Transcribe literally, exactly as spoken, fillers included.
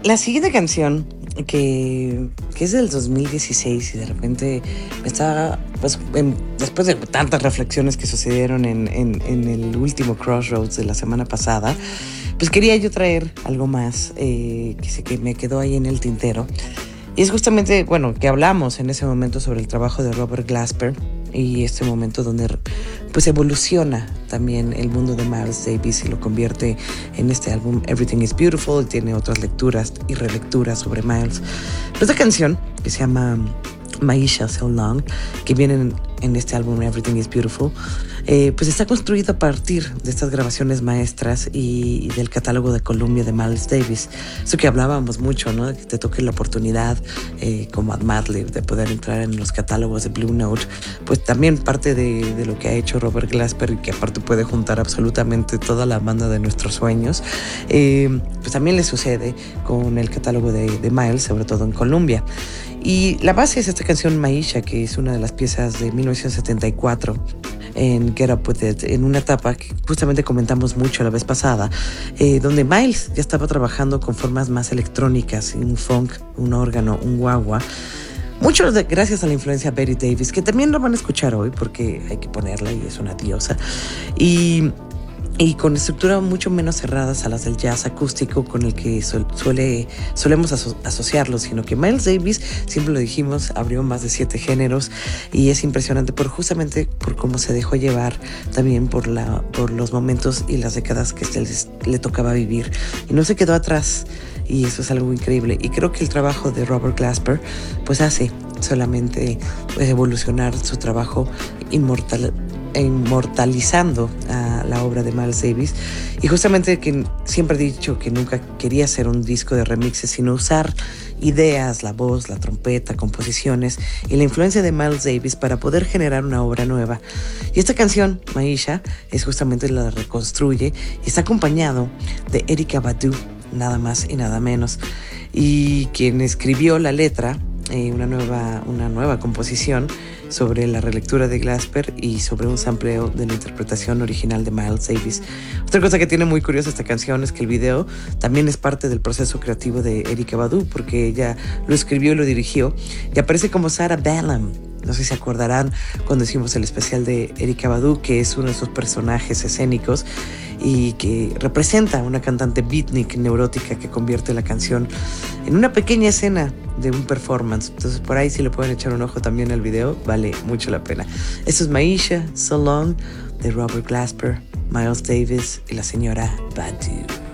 La siguiente canción, que, que es del dos mil dieciséis y de repente me estaba, pues, en- después de tantas reflexiones que sucedieron en, en- en el último Crossroads de la semana pasada, pues quería yo traer algo más eh, que sé que me quedó ahí en el tintero. Y es justamente, bueno, que hablamos en ese momento sobre el trabajo de Robert Glasper y este momento donde pues evoluciona también el mundo de Miles Davis y lo convierte en este álbum Everything is Beautiful, y tiene otras lecturas y relecturas sobre Miles. Pero esta canción, que se llama Maisha So Long, que viene en, en este álbum Everything is Beautiful, eh, pues está construida a partir de estas grabaciones maestras y, y del catálogo de Columbia de Miles Davis. Eso que hablábamos mucho, ¿no? De que te toque la oportunidad, eh, como a Madlib, de poder entrar en los catálogos de Blue Note. Pues también parte de, de lo que ha hecho Robert Glasper, y que aparte puede juntar absolutamente toda la banda de nuestros sueños, eh, pues también le sucede con el catálogo de, de Miles, sobre todo en Columbia. Y la base es esta canción Maisha, que es una de las piezas de mil novecientos setenta y cuatro en Get Up With It, en una etapa que justamente comentamos mucho la vez pasada, eh, donde Miles ya estaba trabajando con formas más electrónicas, un funk, un órgano, un guagua. Mucho de, gracias a la influencia de Betty Davis, que también lo van a escuchar hoy porque hay que ponerla y es una diosa. Y y con estructuras mucho menos cerradas a las del jazz acústico con el que su- suele, solemos aso- asociarlo, sino que Miles Davis, siempre lo dijimos, abrió más de siete géneros y es impresionante por justamente por cómo se dejó llevar también por, la, por los momentos y las décadas que se les- le tocaba vivir y no se quedó atrás, y eso es algo increíble. Y creo que el trabajo de Robert Glasper pues hace solamente pues, evolucionar su trabajo inmortal inmortalizando a la obra de Miles Davis. Y justamente que siempre he dicho que nunca quería hacer un disco de remixes, sino usar ideas, la voz, la trompeta, composiciones y la influencia de Miles Davis para poder generar una obra nueva. Y esta canción, Maisha, es justamente la reconstruye y está acompañado de Erykah Badu, nada más y nada menos, y quien escribió la letra, eh, una, nueva, una nueva composición sobre la relectura de Glasper y sobre un sampleo de la interpretación original de Miles Davis. Otra cosa que tiene muy curiosa esta canción es que el video también es parte del proceso creativo de Erykah Badu, porque ella lo escribió y lo dirigió, y aparece como Sarah Ballum. No sé si se acordarán cuando hicimos el especial de Erykah Badu, que es uno de esos personajes escénicos y que representa a una cantante beatnik neurótica que convierte la canción en una pequeña escena de un performance. Entonces por ahí, si le pueden echar un ojo también al video, vale mucho la pena. Esto es Maisha So Long de Robert Glasper, Miles Davis y la señora Badu.